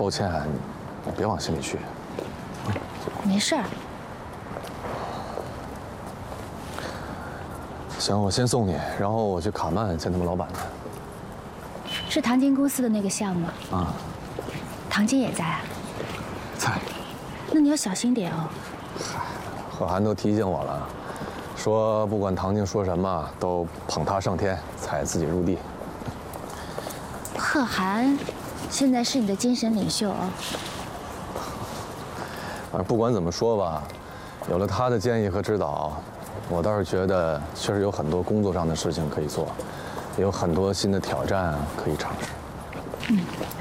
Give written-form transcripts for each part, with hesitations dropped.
抱歉，你别往心里去。 没事儿。 行，我先送你，然后我去卡曼见他们老板去。 是唐晶公司的那个项目啊。 唐晶也在啊？ 在。 那你要小心点哦。 嗨，贺涵都提醒我了，说不管唐晶说什么，都捧她上天，踩自己入地。 贺涵，现在是你的精神领袖哦。 反正不管怎么说吧，有了他的建议和指导，我倒是觉得确实有很多工作上的事情可以做，也有很多新的挑战可以尝试。嗯。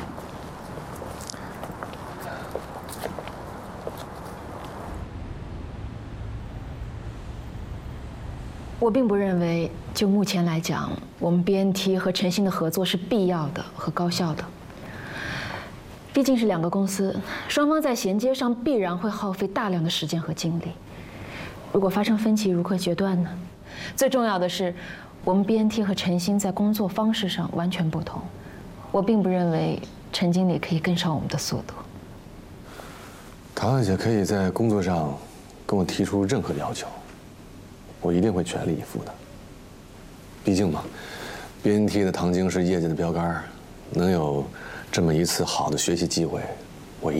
我并不认为，就目前来讲，我们 BNT 和晨星的合作是必要的和高效的。毕竟是两个公司，双方在衔接上必然会耗费大量的时间和精力。如果发生分歧，如何决断呢？最重要的是，我们 BNT 和晨星在工作方式上完全不同。我并不认为陈经理可以跟上我们的速度。 唐小姐可以在工作上跟我提出任何要求。我一定会全力以赴的。毕竟嘛 ，BNT 的唐晶是业界的标杆，能有这么一次好的学习机会，